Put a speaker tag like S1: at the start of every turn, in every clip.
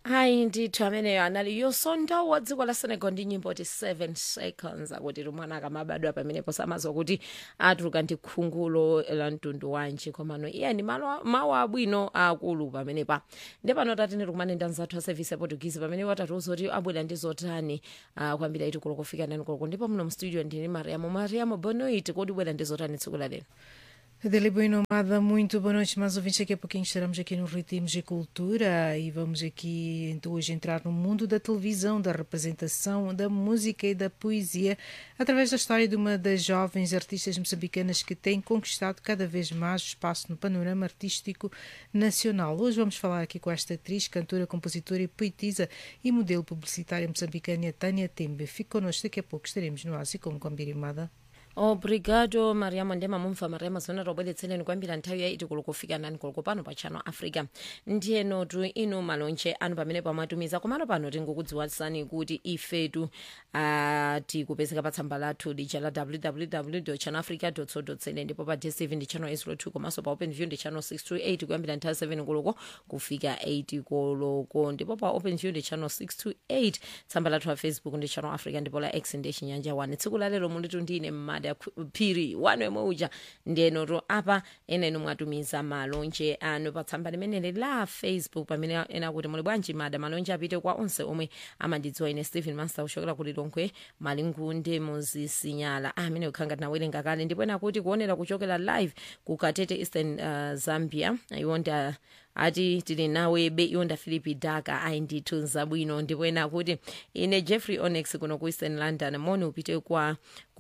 S1: hayi ndithu ameneyo analiyo sonto wadziko la Senegal ndi nyimbo ti 7 seconds akuti mwana akamabadwa pamenepo samazwa kuti atuluka ndi khungulo la mtundu wanji komano iye ndi mawu abwino akulu pamenepa ndi pano tatene tikumane ndi anzathu a service ya Portuguese pamene watatiuza kuti abwera ndi zotani kwambiri iti kulo kufika nani koloko ndipo muno mstudio ndini Mariamo Bonoit kodi bwera ndi zotani tsiku la lero.
S2: Adélia Bueno Amada, muito boa noite, mais ouvintes. Daqui a pouquinho estaremos aqui no Ritmos e Cultura e vamos aqui então hoje entrar no mundo da televisão, da representação, da música e da poesia, através da história de uma das jovens artistas moçambicanas que tem conquistado cada vez mais espaço no panorama artístico nacional. Hoje vamos falar aqui com esta atriz, cantora, compositora e poetisa e modelo publicitária moçambicana Tânia Tembe. Fique connosco, daqui a pouco estaremos no Ásia como Amada.
S1: Obrigado Mariamo ndema mumva Mariamo zona robweretseleni kwambiri nthawi yaiti kulo kufika nani kulo pano pa Channel Africa ndiyeno tu inu malonje anu pamene pamatumiza komano pano tingokudziwitsani kuti ifetu tikupezeka pa tsamba lathu lija la www.channelafrica.co.za ndipo pa DSTV ndi channel 802 komanso pa OpenView ndi channel 628 kuyambira nthawi 7 koloko kufika 8 koloko ndipo pa OpenView ndi channel 628 tsamba lathu la Facebook ndi Channel Africa ndipo la X ndi Chinyanja 1 tsiku la lero munditu ndine mada phiri wanu yemwe uja ndiyenoto apa ena inu mwatumiza malonje anu pa tsamba limeneli la Facebook pamene ena kuti muli bwanji mada malonje apite kwa onse omwe amandidziwa ine Stephen Master kuchokera ku Lilongwe Malingunde muzisinyala amene ukhanga tinawerenga kale ndipo ena kuti kuonera kuchokera live ku Katete Eastern Zambia yonda ati tili nawe be yonda Philip Daka ayindithu zabwino ndipo ena kuti ine Jeffrey Onyx kuno ku Eastern London moni upite kwa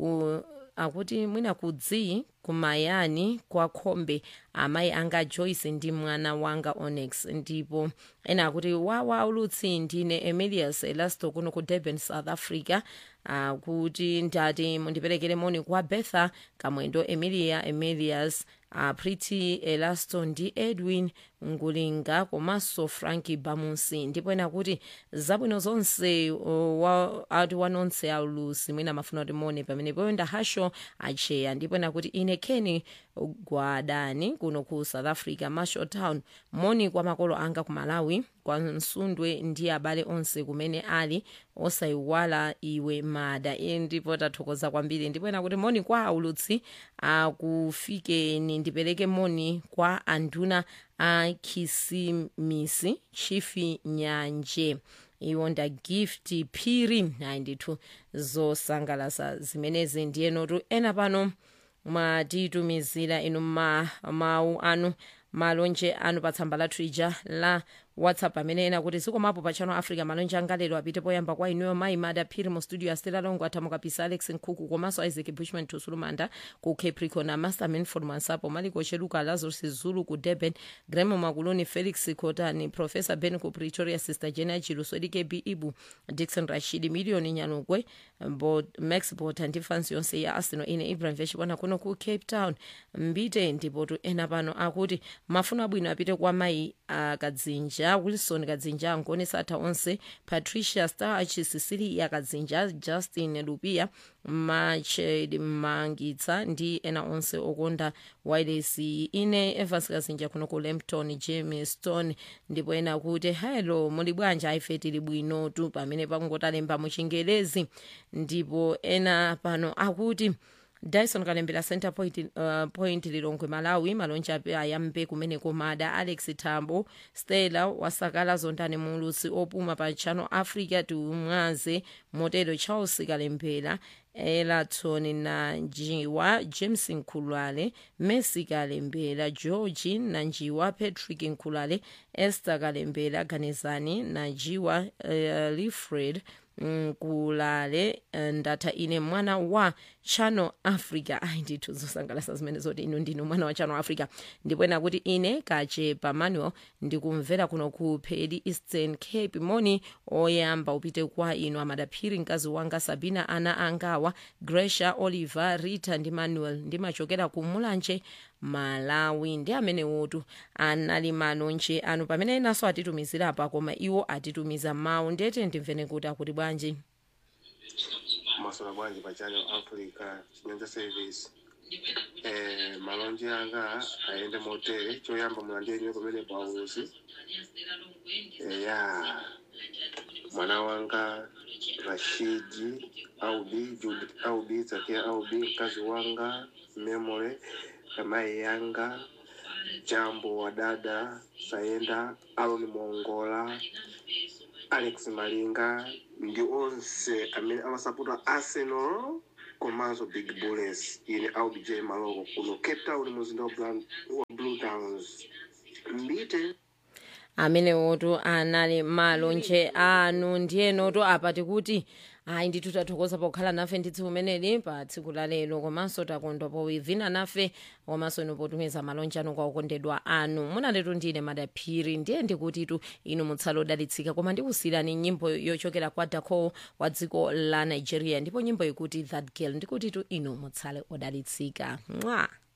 S1: akuti mwina kudzi kumayani kwa khombe amayi anga Joyce ndi mwana wanga Onyx ndipo ena akuti wawa ulutsi ndine Emilius Elasto kuno ku Durban South Africa kuti ndati mundiperekere moni kwa Betha Kamwendo Emilius Pretty Elasto ndi Edwin Ngulinga komanso Frankie Bamusi ndipo ena kuti zabwino zonse ati wanonse aulusi mwina mafuna kuti moni pamene poyenda hasho acheya ndipo ena kuti ine Kenny Gwadani kuno ku South Africa Marshall Town moni kwa makolo anga ku Malawi kwa Nsundwe ndi abale onse kumene ali osayiwala iwe mada ndipo tathokoza kwambiri ndipo ena kuti moni kwa aulutsi akufikeni ndipereke moni kwa anduna a Khisimisi Chifi Nyanje iwonda gift phiri nayi ndithu zosangalasa zimenezi ndiyenotu ena pano mwatitumizira inu mawu anu malonje anu pa tsamba lathu ija la WhatsApp amene ena kuti zikomapo pa Channel Africa malonje angalero apite poyamba kwa inuyo mayi mada phiri mu studio Stella Longo athamukapisa Alex Nkhuku komanso Isaac Bushman Tusulumanda ku Capricorn na Masterman for Mansapo Maliko Cheluka Lazarus Zulu ku Durban Gremo Maguluni Felix Kotani Professor Ben ku Pretoria Sister Jenna Chilusodi KB Ibu Dixon Rashid Million Nyanugwe Max Bota ndi fans yonse ya Arsenal ine Ibrahim Veshibona kuno ku Cape Town mbite ndipo tu ena pano akuti mafuna bwino apite kwa mayi Kadzinja Wilson Kadzinja Ngone Satha onse Patricia Starch Cecilia Kadzinja Justin Lupia Mached Mangitsa ndi ena onse okonda wireless ine Evans Kadzinja kuno ku Lempton James Stone ndipo ena kuti hello muli bwanji aifetili bwino tu pamene pangotalemba mu Chingelezi ndipo ena pano akuti Dyson Kalembera Center Point Lilongwe Malawi malonje ayambe kumene komada Alex Tambo Stella wasakala zondane mulusi opuma pa Channel Africa tumwaze Motelo Charles Kalembera Elaton na Njiwa James Nkulale Messi Kalembera George na Njiwa Patrick Nkulale Esther Kalembera Ganezani na Njiwa Lifred Nkulale ndatha ine mwana wa Channel Africa ayindithu zosangalasa zimene zoti inu ndinu mwana wa Channel Africa ndipo ena kuti ine Kachepa Manuel ndikumvera kuno ku Phedi Eastern Cape moni oyamba upite kwa inu amadaphiri mkazi wanga Sabina ana angawa Gracia Oliver Rita ndi Manuel ndimachokera ku Mulanje Malawi ndi amene wotu anali malonje anu pamene inaso atitumizira apa koma iwo atitumiza mawu ndete ndimvene kuti akuti bwanji
S3: Masora bwanji pa Channel Africa Chinyanja Service malonje anga ayende motere choyamba mulandire nyo kumene pa uzi ya mwana wanga Rashidi Aubi, Judith Aubi, Zakia Aubi, mkazi wanga Memory, mai yanga Jambo wa dada Sayenda, Aloni Mongola, Alex Malinga, ndi onse amene amasapota Arsenal komanso Big Bullets. Ine Aubi J Maloko kuno Cape Town muzinda wa Blue Downs. Mbite
S1: amene woto anali malonje anu ndiye noto apati kuti ayi ndithu tathokoza pokhala nafe ndi tsiku limeneli pa tsiku la lero komanso takondwa powivina nafe komanso inu potumiza malonje anu kwa okondedwa anu munaletu ndine madaphiri ndiye ndikutitu inu mutsale odalitsika koma ndikusiyirani nyimbo yochokera kwa Dako wa dziko la Nigeria ndipo nyimbo ikuti That Girl ndikutitu inu mutsale odalitsika mwa